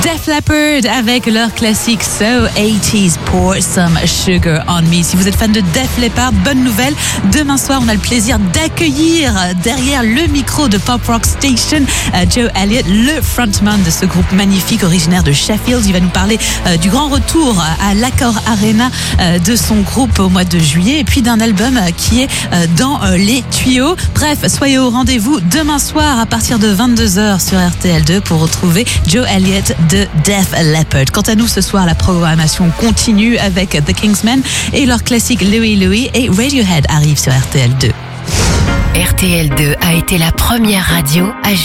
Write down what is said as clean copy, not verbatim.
Def Leppard avec leur classique So 80s, Pour Some Sugar on Me. Si vous êtes fan de Def Leppard, bonne nouvelle. Demain soir, on a le plaisir d'accueillir derrière le micro de Pop Rock Station Joe Elliott, le frontman de ce groupe magnifique originaire de Sheffield. Il va nous parler du grand retour à l'Accor Arena de son groupe au mois de juillet et puis d'un album qui est dans les tuyaux. Bref, soyez au rendez-vous demain soir à partir de 22h sur RTL2 pour retrouver Joe Elliott de Def Leppard. Quant à nous, ce soir, la programmation continue avec The Kingsmen et leur classique Louie Louie, et Radiohead arrive sur RTL2. RTL2 a été la première radio à